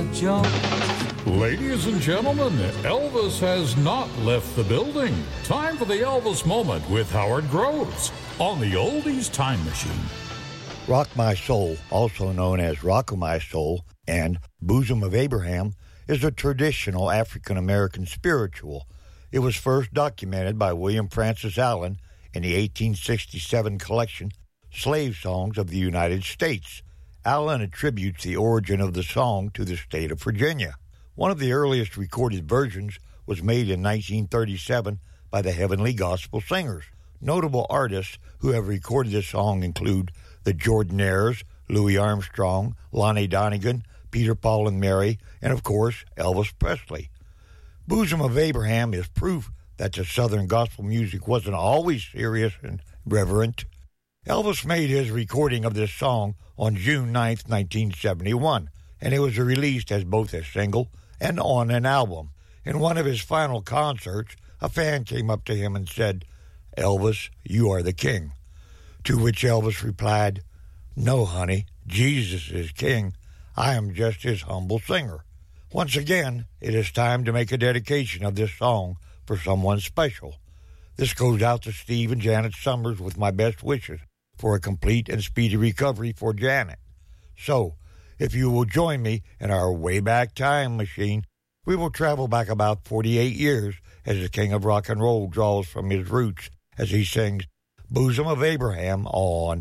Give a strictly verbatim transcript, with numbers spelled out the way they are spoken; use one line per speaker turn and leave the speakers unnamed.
jump.
Ladies and gentlemen, Elvis has not left the building. Time for the Elvis Moment with Howard Groves on the Oldies Time Machine.
Rock My Soul, also known as Rock of My Soul and Bosom of Abraham, is a traditional African-American spiritual. It was first documented by William Francis Allen in the eighteen sixty-seven collection Slave Songs of the United States. Allen attributes the origin of the song to the state of Virginia. One of the earliest recorded versions was made in nineteen thirty-seven by the Heavenly Gospel Singers. Notable artists who have recorded this song include the Jordanaires, Louis Armstrong, Lonnie Donegan, Peter, Paul, and Mary, and of course, Elvis Presley. Bosom of Abraham is proof that the Southern gospel music wasn't always serious and reverent. Elvis made his recording of this song on June ninth, nineteen seventy-one, and it was released as both a single and on an album. In one of his final concerts, a fan came up to him and said, "Elvis, you are the king." To which Elvis replied, "No, honey, Jesus is king. I am just his humble singer." Once again, it is time to make a dedication of this song for someone special. This goes out to Steve and Janet Summers with my best wishes for a complete and speedy recovery for Janet. So, if you will join me in our Wayback Time Machine, we will travel back about forty-eight years as the King of Rock and Roll draws from his roots as he sings Bosom of Abraham on